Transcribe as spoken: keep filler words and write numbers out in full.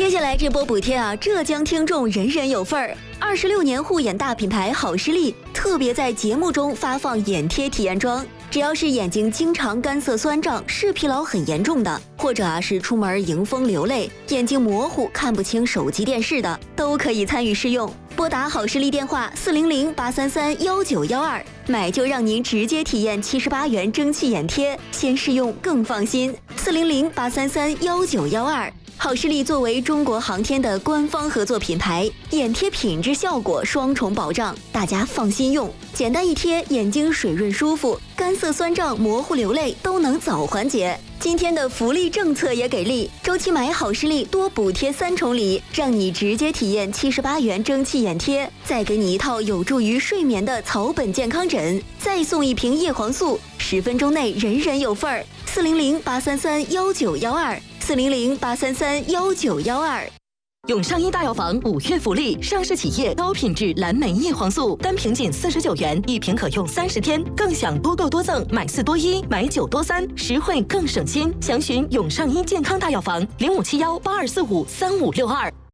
接下来这波补贴啊，浙江听众人人有份儿。二十六年护眼大品牌好视力特别在节目中发放眼贴体验装，只要是眼睛经常干涩酸胀、视疲劳很严重的，或者啊是出门迎风流泪、眼睛模糊看不清手机电视的，都可以参与试用。拨打好视力电话四零零八三三幺九幺二，买就让您直接体验七十八元蒸汽眼贴，先试用更放心。四零零八三三幺九幺二。好视力作为中国航天的官方合作品牌，眼贴品质效果双重保障，大家放心用。简单一贴，眼睛水润舒服，干涩酸胀、模糊流泪都能早缓解。今天的福利政策也给力，周期买好视力多补贴三重礼，让你直接体验七十八元蒸汽眼贴，再给你一套有助于睡眠的草本健康枕，再送一瓶叶黄素，十分钟内人人有份儿。四零零八三三幺九幺二。四零零八三三幺九幺二。 永上医大药房五月福利，上市企业高品质蓝莓叶黄素，单瓶仅四十九元，一瓶可用三十天，更享多购多赠，买四多一，买九多三，实惠更省心。详询永上医健康大药房零五七幺八二四五三五六二。